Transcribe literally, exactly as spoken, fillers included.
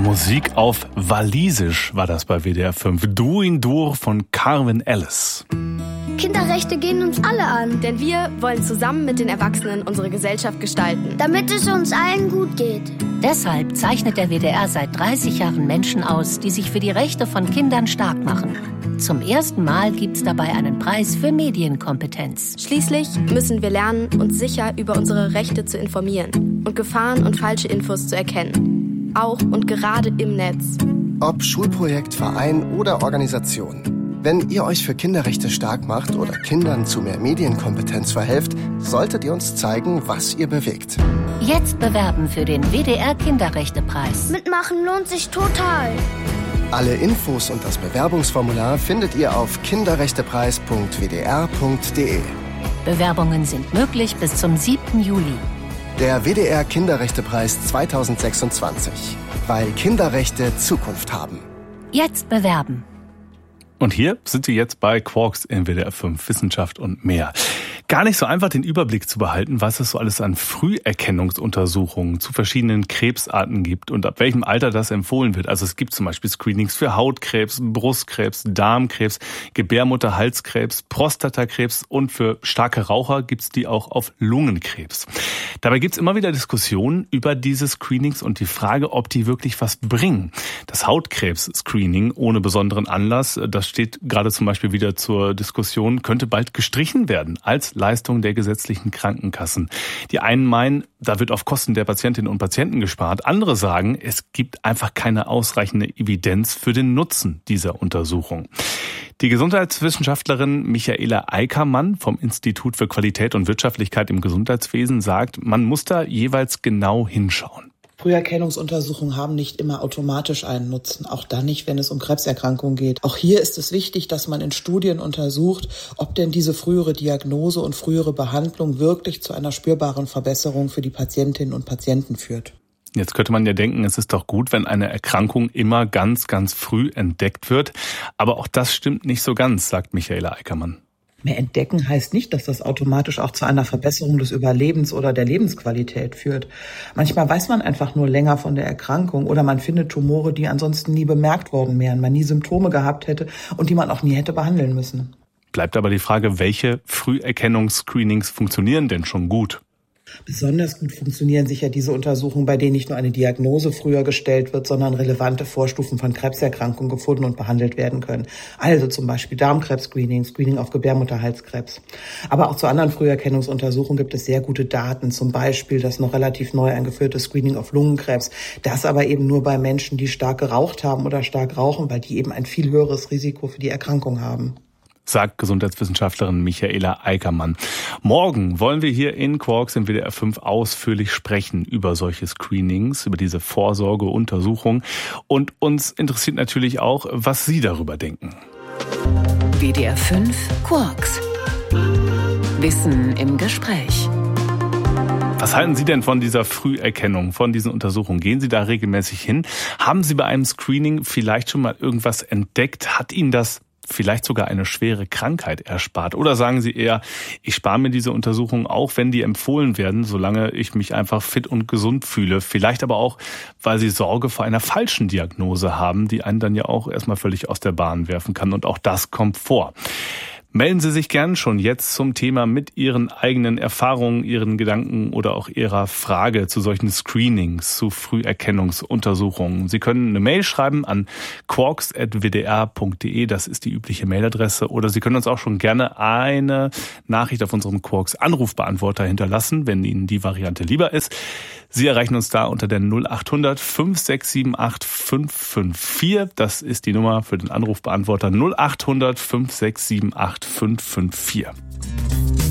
Musik auf Walisisch war das bei W D R fünf. Doing Dur von Carwyn Ellis. Kinderrechte gehen uns alle an. Denn wir wollen zusammen mit den Erwachsenen unsere Gesellschaft gestalten. Damit es uns allen gut geht. Deshalb zeichnet der W D R seit dreißig Jahren Menschen aus, die sich für die Rechte von Kindern stark machen. Zum ersten Mal gibt's dabei einen Preis für Medienkompetenz. Schließlich müssen wir lernen, uns sicher über unsere Rechte zu informieren und Gefahren und falsche Infos zu erkennen. Auch und gerade im Netz. Ob Schulprojekt, Verein oder Organisation. Wenn ihr euch für Kinderrechte stark macht oder Kindern zu mehr Medienkompetenz verhelft, solltet ihr uns zeigen, was ihr bewegt. Jetzt bewerben für den W D R Kinderrechtepreis. Mitmachen lohnt sich total. Alle Infos und das Bewerbungsformular findet ihr auf kinderrechtepreis punkt w d r punkt d e. Bewerbungen sind möglich bis zum siebten Juli. Der W D R Kinderrechtepreis zweitausendsechsundzwanzig. Weil Kinderrechte Zukunft haben. Jetzt bewerben. Und hier sind Sie jetzt bei Quarks in W D R fünf, Wissenschaft und mehr. Gar nicht so einfach, den Überblick zu behalten, was es so alles an Früherkennungsuntersuchungen zu verschiedenen Krebsarten gibt und ab welchem Alter das empfohlen wird. Also es gibt zum Beispiel Screenings für Hautkrebs, Brustkrebs, Darmkrebs, Gebärmutterhalskrebs, Prostatakrebs und für starke Raucher gibt's die auch auf Lungenkrebs. Dabei gibt's immer wieder Diskussionen über diese Screenings und die Frage, ob die wirklich was bringen. Das Hautkrebs-Screening ohne besonderen Anlass, das steht gerade zum Beispiel wieder zur Diskussion, könnte bald gestrichen werden als Leistung der gesetzlichen Krankenkassen. Die einen meinen, da wird auf Kosten der Patientinnen und Patienten gespart. Andere sagen, es gibt einfach keine ausreichende Evidenz für den Nutzen dieser Untersuchung. Die Gesundheitswissenschaftlerin Michaela Eickermann vom Institut für Qualität und Wirtschaftlichkeit im Gesundheitswesen sagt, man muss da jeweils genau hinschauen. Früherkennungsuntersuchungen haben nicht immer automatisch einen Nutzen, auch dann nicht, wenn es um Krebserkrankungen geht. Auch hier ist es wichtig, dass man in Studien untersucht, ob denn diese frühere Diagnose und frühere Behandlung wirklich zu einer spürbaren Verbesserung für die Patientinnen und Patienten führt. Jetzt könnte man ja denken, es ist doch gut, wenn eine Erkrankung immer ganz, ganz früh entdeckt wird. Aber auch das stimmt nicht so ganz, sagt Michaela Eickermann. Mehr entdecken heißt nicht, dass das automatisch auch zu einer Verbesserung des Überlebens oder der Lebensqualität führt. Manchmal weiß man einfach nur länger von der Erkrankung oder man findet Tumore, die ansonsten nie bemerkt worden wären, man nie Symptome gehabt hätte und die man auch nie hätte behandeln müssen. Bleibt aber die Frage, welche Früherkennungsscreenings funktionieren denn schon gut? Besonders gut funktionieren sicher diese Untersuchungen, bei denen nicht nur eine Diagnose früher gestellt wird, sondern relevante Vorstufen von Krebserkrankungen gefunden und behandelt werden können. Also zum Beispiel Darmkrebs-Screening, Screening auf Gebärmutterhalskrebs. Aber auch zu anderen Früherkennungsuntersuchungen gibt es sehr gute Daten, zum Beispiel das noch relativ neu eingeführte Screening auf Lungenkrebs. Das aber eben nur bei Menschen, die stark geraucht haben oder stark rauchen, weil die eben ein viel höheres Risiko für die Erkrankung haben. Sagt Gesundheitswissenschaftlerin Michaela Eickermann. Morgen wollen wir hier in Quarks im W D R fünf ausführlich sprechen über solche Screenings, über diese Vorsorgeuntersuchung. Und uns interessiert natürlich auch, was Sie darüber denken. W D R fünf Quarks. Wissen im Gespräch. Was halten Sie denn von dieser Früherkennung, von diesen Untersuchungen? Gehen Sie da regelmäßig hin? Haben Sie bei einem Screening vielleicht schon mal irgendwas entdeckt? Hat Ihnen das vielleicht sogar eine schwere Krankheit erspart? Oder sagen Sie eher, ich spare mir diese Untersuchungen auch, wenn die empfohlen werden, solange ich mich einfach fit und gesund fühle. Vielleicht aber auch, weil Sie Sorge vor einer falschen Diagnose haben, die einen dann ja auch erstmal völlig aus der Bahn werfen kann. Und auch das kommt vor. Melden Sie sich gern schon jetzt zum Thema mit Ihren eigenen Erfahrungen, Ihren Gedanken oder auch Ihrer Frage zu solchen Screenings, zu Früherkennungsuntersuchungen. Sie können eine Mail schreiben an quarks at w d r punkt d e, das ist die übliche Mailadresse. Oder Sie können uns auch schon gerne eine Nachricht auf unserem Quarks Anrufbeantworter hinterlassen, wenn Ihnen die Variante lieber ist. Sie erreichen uns da unter der null acht hundert fünf sechs sieben acht fünf fünf vier. Das ist die Nummer für den Anrufbeantworter null acht hundert fünf sechs sieben acht fünf fünf vier.